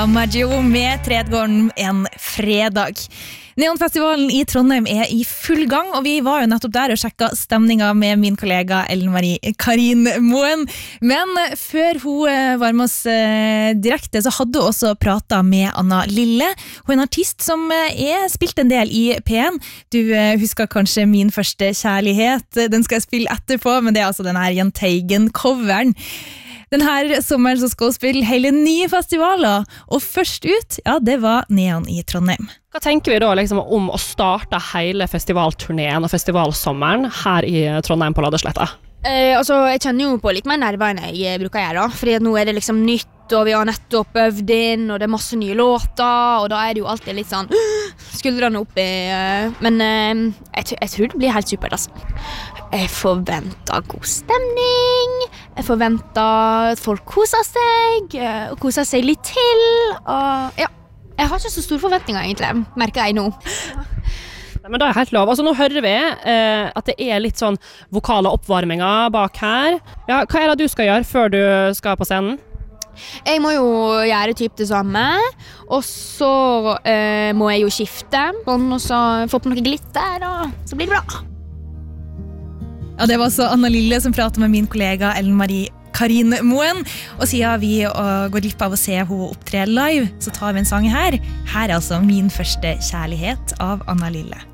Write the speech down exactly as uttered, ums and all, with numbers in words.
Camilla Maggio med Tredgården en fredag. Neonfestivalen i Trondheim er i full gang, og vi var jo nettopp der og sjekket stemningen med min kollega Ellen Marie Karin Moen. Men før hun var med oss direkte, så hadde hun også pratet med Anna Lille. Hun er en artist som er spilt en del i P en. Du husker kanskje Min første kjærlighet. Den skal jeg spille etterpå, men det er altså den her Jahn Teigen-coveren. Denne sommeren så skal hun spille hele nye festivaler, og først ut, ja, det var Neon i Trondheim. Hva tenker vi da liksom, om å starte hele festivalturneen og festivalsommeren her i Trondheim på Ladesletta? Eh, altså, jeg kjenner jo på litt mer nerver enn jeg bruker å gjøre, fordi nå er det liksom nytt, og vi har nettopp øvd inn, og det er masse nye låter, og da er det jo alltid litt sånn skuldrene oppi, men eh, jeg, jeg tror det blir helt supert, altså. Jeg forventer god stemning, jeg forventer at folk koser seg, og koser seg litt til, og ja, jeg har ikke så store forventninger egentlig, merker jeg nå. Nei, men da er helt lov. Altså, nå hører vi eh, at det er litt sånn vokale oppvarminger bak her. Ja, hva er det du skal gjøre før du skal på scenen? Jeg må jo gjøre typ det samme, og så eh, må jeg jo skifte, og så få på noe glitter, og så blir det bra. Ja, det var altså Anna Lille som pratet med min kollega Ellen Marie Karin Moen, og siden vi går glipp av å se henne opptre live, så tar vi en sang her. Her er altså Min første kjærlighet av Anna Lille.